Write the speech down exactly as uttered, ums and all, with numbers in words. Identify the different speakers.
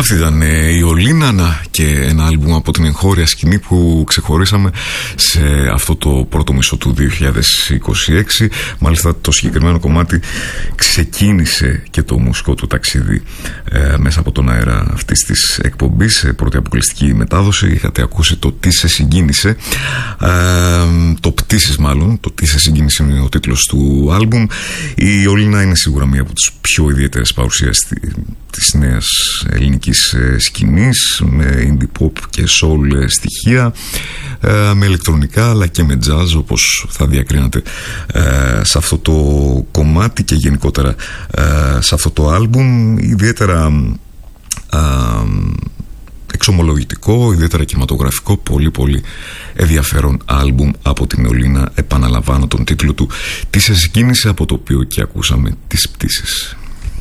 Speaker 1: Αυτή ήταν η Ολίνα και ένα άλμπουμ από την εγχώρια σκηνή που ξεχωρίσαμε σε αυτό το πρώτο μισό του δύο χιλιάδες είκοσι έξι. Μάλιστα το συγκεκριμένο κομμάτι ξεκίνησε και το μουσικό του ταξίδι ε, μέσα από τον αέρα αυτής της εκπομπής, σε πρώτη αποκλειστική μετάδοση. Είχατε ακούσει το «Τι σε συγκίνησε», ε, το «Πτήσεις» μάλλον, το «Τι σε συγκίνησε» είναι ο τίτλος του άλμπουμ. Η Ολίνα είναι σίγουρα μία από τις πιο ιδιαίτερες παρουσίες της νέας ελληνικής σκηνής, με indie pop και soul στοιχεία, με ηλεκτρονικά αλλά και με jazz, όπως θα διακρίνατε σε αυτό το κομμάτι και γενικότερα σε αυτό το άλμπουμ. Ιδιαίτερα εξομολογητικό, ιδιαίτερα κινηματογραφικό, πολύ πολύ ενδιαφέρον άλμπουμ από την Ολίνα. Επαναλαμβάνω τον τίτλο του «Τι σε συγκίνησε», από το οποίο και ακούσαμε «Τις πτήσεις».